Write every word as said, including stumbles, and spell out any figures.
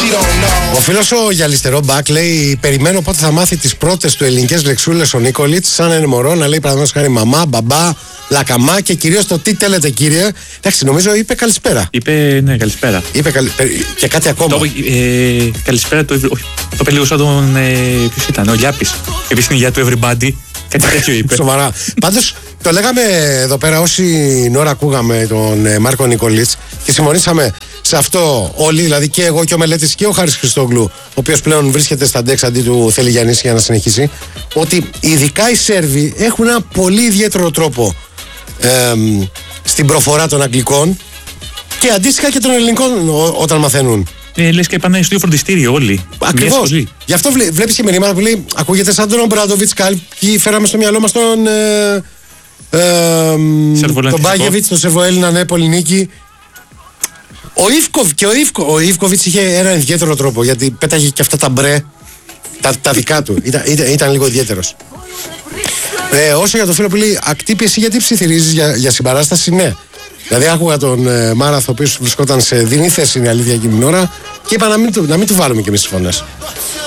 Ο φίλος ο Γυαλιστερό Μπακ λέει: περιμένω πότε θα μάθει τις πρώτες του ελληνικές λεξούλες ο Νίκολιτς. Σαν ένα μωρό να λέει παραδείγματος χάρη μαμά, μπαμπά, λακαμά και κυρίως το τι θέλετε κύριε. Εντάξει, νομίζω είπε καλησπέρα. Είπε, ναι, καλησπέρα. Είπε καλη... και κάτι ακόμα. Το, ε, καλησπέρα, το, το είπε λίγο σαν τον. Ε, ποιος ήταν, ο Λιάπης. Επίσης είναι για του everybody. Κάτι τέτοιο είπε. Σοβαρά. Πάντως το λέγαμε εδώ πέρα όση ώρα ακούγαμε τον ε, Μάρκο Νικολίτς και συμφωνήσαμε σε αυτό όλοι, δηλαδή και εγώ και ο Μελέτης και ο Χάρης Χριστόγλου, ο οποίος πλέον βρίσκεται στα ντεξ αντί του θέλει Γιάννης για να συνεχίσει, ότι ειδικά οι Σέρβοι έχουν ένα πολύ ιδιαίτερο τρόπο ε, στην προφορά των Αγγλικών και αντίστοιχα και των Ελληνικών ό, όταν μαθαίνουν. Ε, λες και πάνε στο ίδιο φροντιστήριο όλοι. Ακριβώς. Γι' αυτό βλέ, βλέπεις και μηνύματα που λέει ακούγεται σαν τον Ομπράντοβιτς, κάποιοι φέραμε στο μυαλό μας τον ε, ε, τον Μπάγεβιτς, τον Σερβοέλληνα, ναι, Πολυνίκη. Ο Ιβκοβιτς και ο, Ιβκο, ο Ιβκοβιτς είχε ένα ιδιαίτερο τρόπο γιατί πέταγε και αυτά τα μπρε τα, τα δικά του. Ήταν, ήταν, ήταν λίγο ιδιαίτερος. Ε, όσο για το φίλο που λέει ακτύπη, εσύ γιατί ψιθυρίζεις για, για συμπαράσταση, ναι. Δηλαδή άκουγα τον ε, Μάραθ, ο οποίος βρισκόταν σε δινή θέση, είναι αλήθεια, εκείνη την ώρα και είπα να μην, του, να μην του βάλουμε και εμείς τις φωνές.